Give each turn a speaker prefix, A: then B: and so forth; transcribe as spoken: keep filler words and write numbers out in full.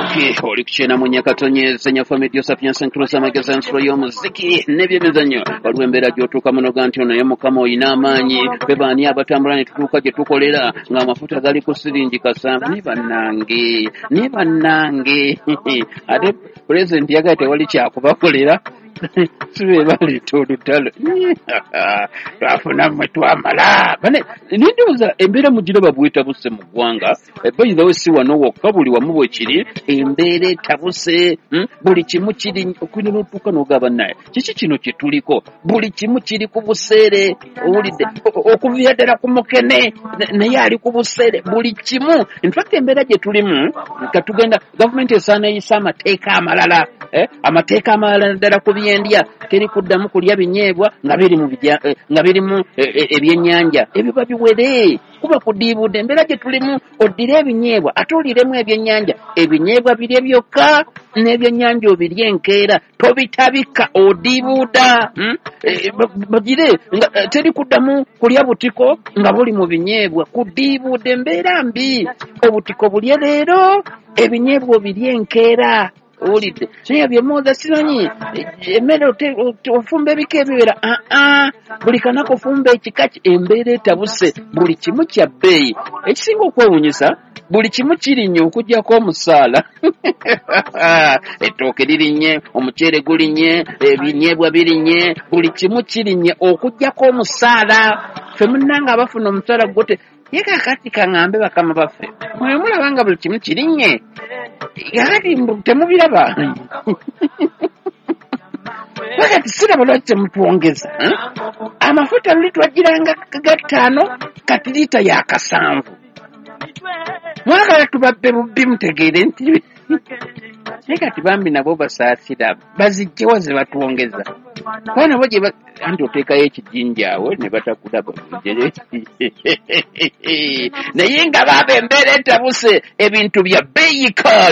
A: oli kukyena mu Nyakatonye Senya Family Sapiens Inclusive amagezi ensolo y'omuziki n'ebyemizannyo waliwo embeera gy'otuuka munoga nti ono ye Mukama oyina amaanyi be baani abatambula ne tutuuka gye tukolera ng'amafuta gali ku siringi kasanvu ne bannange ne bannange ate pulezidenti yagala tewali kyakubakolera sibe baleeta olutalo twafuna mmwe twamala bane nindoza embeera mugiraba bwetabuse mu ggwanga by the way si wano wokka buli wamu bwe kiri embeera etabuse buli kimu kiri okwinira otuuka n'ogaba naye kiki kino kye tuliko buli kimu kiri ku buseere owulidde okuviira ddala ku mukene naye ali ku buseere buli kimu infact embeera gye tulimu nga tugenda gavumenti esaana eyisa amateeka amalala amateeka amalala ddala ku byendya teri kuddamu kulya binyeebwa nga biri mu nga birimu ebyennyanja ebiba biwere kuba kudiibudde embeera gye tulimu oddire ebinyeebwa ate oliremu ebyennyanja ebinyeebwa birye byokka n'ebyennyanja obirye enkeera tobitabika odiibuuda bagire teri kuddamu kulya butiko nga buli mu binyeebwa kudiibudde embeera mbi obutiko bulye leero ebinyeebwa obirye enkeera olidde naye byemooza simanyi emmere ofumba ebika ebiwera aa buli kanako ofumba ekika embeera etabuse buli kimu kya bbeeyi ekisinga okwewunyisa buli kimu kirinnye okuggyako omusaala ettooke lirinnye omuceere gulinnye ebinyeebwa birinnye buli kimu kirinnye okuggyako omusaala ffe munnanga abafuna omusaala gote ye kakati kaŋŋambe bakama baffe mwe mulaba nga buli kimu kirinnye kakati temubiraba kakati siraba lwaki temutwongeza amafuta luli twagiranga gataano kati liita ya kasanvu mwagala tubabbe bubbi mutegeere nti naye kati bambi nabo basaasira bazijjewa ze batwongeza kuba nabo gye anti oteekayo ekijinja awo ne batakulaba mujere naye nga baaba embeera etabuse ebintu bya bbeeyi